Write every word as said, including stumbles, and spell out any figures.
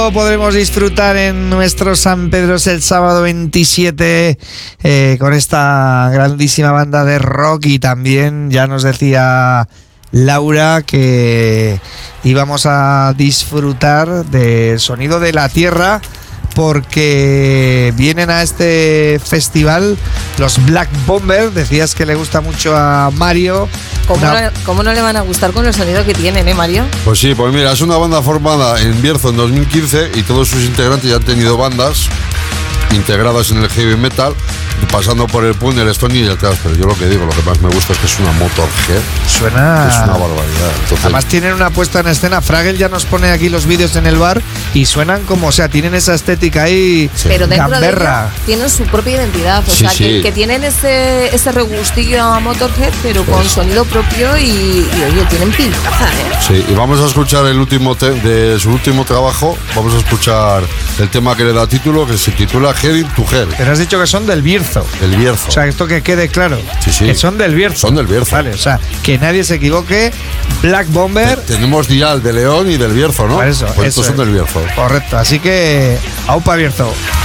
Podremos disfrutar en nuestro San Pedros el sábado veintisiete eh, con esta grandísima banda de rock, y también ya nos decía Laura que íbamos a disfrutar del sonido de la tierra, porque vienen a este festival los Black Bomber. Decías que le gusta mucho a Mario. ¿Cómo, una... no, ¿Cómo no le van a gustar con el sonido que tienen, eh, Mario? Pues sí, pues mira, es una banda formada en Bierzo en dos mil quince y todos sus integrantes ya han tenido bandas integradas en el heavy metal, pasando por el punk, el stone y el thrash. Pero yo lo que digo, lo que más me gusta es que es una Motorhead. Suena... Es una barbaridad. Entonces... Además tienen una puesta en escena. Fraggle ya nos pone aquí los vídeos en el bar y suenan como, o sea, tienen esa estética ahí, sí, pero dentro gamberra. De ellos tienen su propia identidad, o sí, sea, sí. Que, que tienen ese, ese regustillo a Motorhead, pero pues, con sonido propio y, y oye, tienen pintaza, ¿eh? Sí, y vamos a escuchar el último te- de su último trabajo, vamos a escuchar el tema que le da título, que se titula Heading to Hell. Pero has dicho que son del Bierzo. El Bierzo. O sea, esto que quede claro. Sí, sí. Que son del Bierzo. Son del Bierzo. Vale, o sea, que nadie se equivoque. Black Bomber. Te- tenemos dial de León y del Bierzo, ¿no? Por eso, pues eso estos son es. del Bierzo. Correcto, así que aupa Bierzo.